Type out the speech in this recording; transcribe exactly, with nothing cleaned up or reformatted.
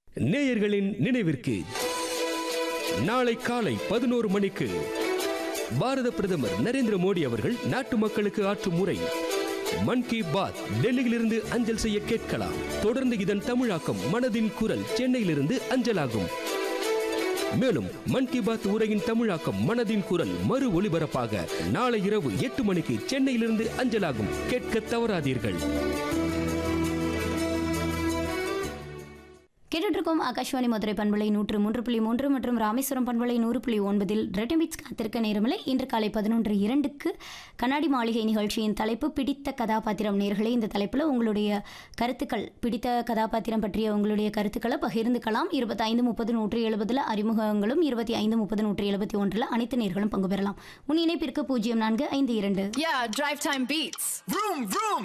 நேயர்களின் நினைவிற்கு நாளை காலை பதினோரு மணிக்கு பாரத பிரதமர் நரேந்திர மோடி அவர்கள் நாட்டு மக்களுக்கு ஆற்றும் உரை மன் கி பாத் டெல்லியிலிருந்து அஞ்சல் செய்ய கேட்கலாம். தொடர்ந்து இதன் தமிழாக்கம் மனதின் குரல் சென்னையிலிருந்து அஞ்சலாகும். மேலும் மன் கி பாத் உரையின் தமிழாக்கம் மனதின் குரல் மறு ஒளிபரப்பாக நாளை இரவு எட்டு மணிக்கு சென்னையிலிருந்து அஞ்சலாகும். கேட்க தவறாதீர்கள். கேட்டுருக்கோம் ஆகாஷ்வாணி மதுரை பண்பலை நூற்று மூன்று புள்ளி மூன்று மற்றும் ராமேஸ்வரம் பண்பலை நூறு புள்ளி ஒன்பதில் ரெட்டமிட்ஸ் காத்திருக்க நேரமில்லை. இன்று காலை பதினொன்று இரண்டுக்கு கண்ணாடி மாளிகை நிகழ்ச்சியின் தலைப்பு பிடித்த கதாபாத்திரம். நேர்களே, இந்த தலைப்பில் உங்களுடைய கருத்துக்கள், பிடித்த கதாபாத்திரம் பற்றிய உங்களுடைய கருத்துக்களை பகிர்ந்துக்கலாம். இருபத்தி ஐந்து முப்பது நூற்றி எழுபதில் அறிமுகங்களும், இருபத்தி ஐந்து முப்பது நூற்றி எழுபத்தி ஒன்றில் அனைத்து நேர்களும் பங்கு பெறலாம். முன் இணைப்பிற்கு பூஜ்ஜியம் நான்கு ஐந்து இரண்டு. Yeah, drive time beats. Vroom, vroom.